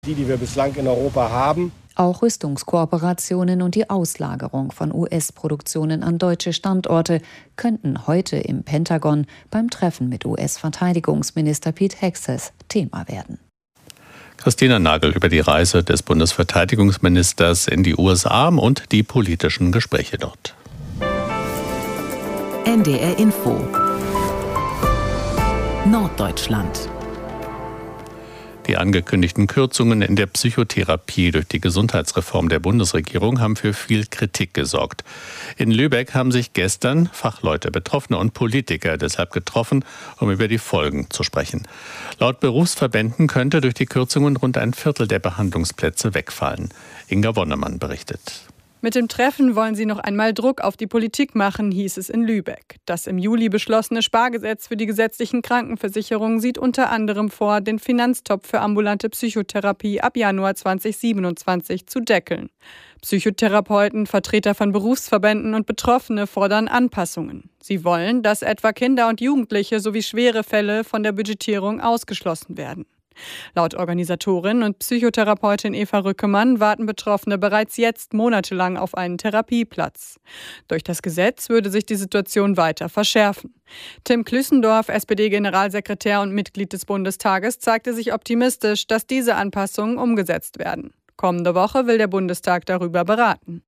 Die wir bislang in Europa haben. Auch Rüstungskooperationen und die Auslagerung von US-Produktionen an deutsche Standorte könnten heute im Pentagon beim Treffen mit US-Verteidigungsminister Pete Hegseth Thema werden. Christina Nagel über die Reise des Bundesverteidigungsministers in die USA und die politischen Gespräche dort. NDR Info Norddeutschland. Die angekündigten Kürzungen in der Psychotherapie durch die Gesundheitsreform der Bundesregierung haben für viel Kritik gesorgt. In Lübeck haben sich gestern Fachleute, Betroffene und Politiker deshalb getroffen, um über die Folgen zu sprechen. Laut Berufsverbänden könnte durch die Kürzungen rund ein Viertel der Behandlungsplätze wegfallen. Inga Wonnemann berichtet. Mit dem Treffen wollen sie noch einmal Druck auf die Politik machen, hieß es in Lübeck. Das im Juli beschlossene Spargesetz für die gesetzlichen Krankenversicherungen sieht unter anderem vor, den Finanztopf für ambulante Psychotherapie ab Januar 2027 zu deckeln. Psychotherapeuten, Vertreter von Berufsverbänden und Betroffene fordern Anpassungen. Sie wollen, dass etwa Kinder und Jugendliche sowie schwere Fälle von der Budgetierung ausgeschlossen werden. Laut Organisatorin und Psychotherapeutin Eva Rückemann warten Betroffene bereits jetzt monatelang auf einen Therapieplatz. Durch das Gesetz würde sich die Situation weiter verschärfen. Tim Klüssendorf, SPD-Generalsekretär und Mitglied des Bundestages, zeigte sich optimistisch, dass diese Anpassungen umgesetzt werden. Kommende Woche will der Bundestag darüber beraten.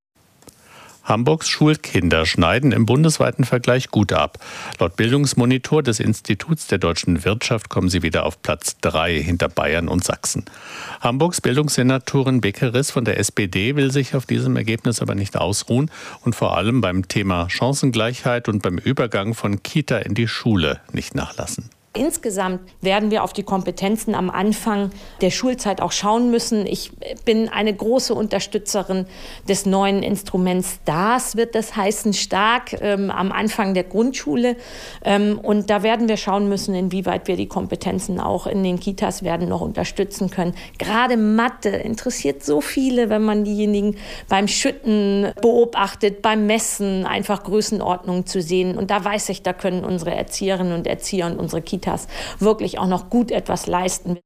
Hamburgs Schulkinder schneiden im bundesweiten Vergleich gut ab. Laut Bildungsmonitor des Instituts der deutschen Wirtschaft kommen sie wieder auf Platz 3 hinter Bayern und Sachsen. Hamburgs Bildungssenatorin Beckeris von der SPD will sich auf diesem Ergebnis aber nicht ausruhen und vor allem beim Thema Chancengleichheit und beim Übergang von Kita in die Schule nicht nachlassen. Insgesamt werden wir auf die Kompetenzen am Anfang der Schulzeit auch schauen müssen. Ich bin eine große Unterstützerin des neuen Instruments STARS, wird das heißen, stark am Anfang der Grundschule. Und da werden wir schauen müssen, inwieweit wir die Kompetenzen auch in den Kitas werden noch unterstützen können. Gerade Mathe interessiert so viele, wenn man diejenigen beim Schütten beobachtet, beim Messen, einfach Größenordnungen zu sehen. Und da weiß ich, da können unsere Erzieherinnen und Erzieher und unsere Kitas wirklich auch noch gut etwas leisten.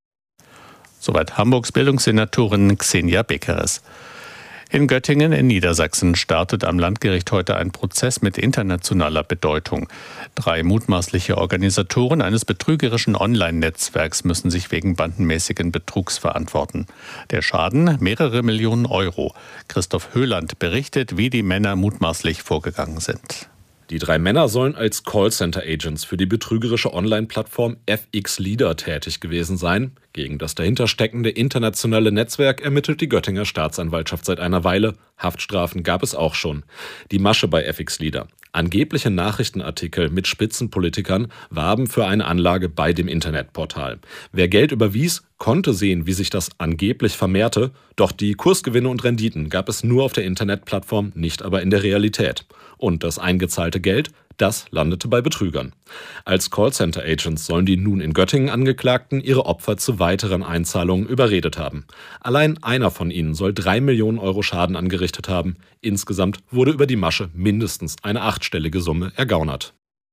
Soweit Hamburgs Bildungssenatorin Xenia Beckeris. In Göttingen in Niedersachsen startet am Landgericht heute ein Prozess mit internationaler Bedeutung. 3 mutmaßliche Organisatoren eines betrügerischen Online-Netzwerks müssen sich wegen bandenmäßigen Betrugs verantworten. Der Schaden mehrere Millionen Euro. Christoph Höhland berichtet, wie die Männer mutmaßlich vorgegangen sind. Die 3 Männer sollen als Callcenter-Agents für die betrügerische Online-Plattform FX Leader tätig gewesen sein. Gegen das dahinter steckende internationale Netzwerk ermittelt die Göttinger Staatsanwaltschaft seit einer Weile. Haftstrafen gab es auch schon. Die Masche bei FX Leader: angebliche Nachrichtenartikel mit Spitzenpolitikern warben für eine Anlage bei dem Internetportal. Wer Geld überwies, konnte sehen, wie sich das angeblich vermehrte. Doch die Kursgewinne und Renditen gab es nur auf der Internetplattform, nicht aber in der Realität. Und das eingezahlte Geld, das landete bei Betrügern. Als Callcenter-Agents sollen die nun in Göttingen Angeklagten ihre Opfer zu weiteren Einzahlungen überredet haben. Allein einer von ihnen soll 3 Millionen Euro Schaden angerichtet haben. Insgesamt wurde über die Masche mindestens eine 8-stellige Summe ergaunert.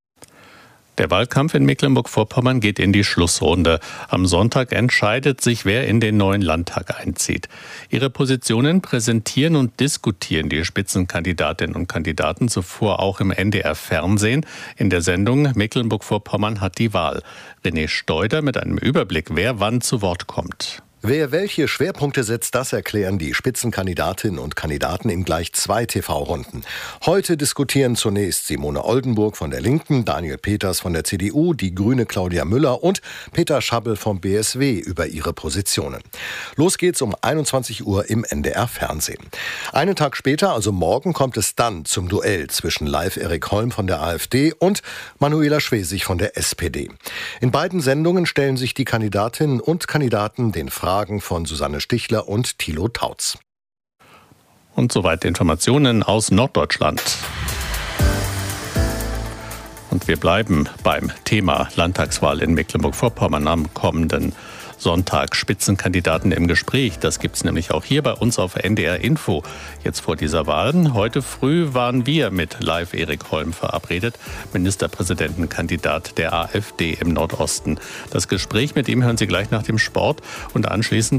Der Wahlkampf in Mecklenburg-Vorpommern geht in die Schlussrunde. Am Sonntag entscheidet sich, wer in den neuen Landtag einzieht. Ihre Positionen präsentieren und diskutieren die Spitzenkandidatinnen und Kandidaten zuvor auch im NDR-Fernsehen in der Sendung Mecklenburg-Vorpommern hat die Wahl. René Steuder mit einem Überblick, wer wann zu Wort kommt. Wer welche Schwerpunkte setzt, das erklären die Spitzenkandidatinnen und Kandidaten in gleich 2 TV-Runden. Heute diskutieren zunächst Simone Oldenburg von der Linken, Daniel Peters von der CDU, die Grüne Claudia Müller und Peter Schabbel vom BSW über ihre Positionen. Los geht's um 21 Uhr im NDR-Fernsehen. Einen Tag später, also morgen, kommt es dann zum Duell zwischen Live Erik Holm von der AfD und Manuela Schwesig von der SPD. In beiden Sendungen stellen sich die Kandidatinnen und Kandidaten den Fragen von Susanne Stichler und Thilo Tautz. Und soweit Informationen aus Norddeutschland. Und wir bleiben beim Thema Landtagswahl in Mecklenburg-Vorpommern am kommenden Sonntag. Spitzenkandidaten im Gespräch. Das gibt es nämlich auch hier bei uns auf NDR Info. Jetzt vor dieser Wahl. Heute früh waren wir mit Live Erik Holm verabredet, Ministerpräsidentenkandidat der AfD im Nordosten. Das Gespräch mit ihm hören Sie gleich nach dem Sport und anschließend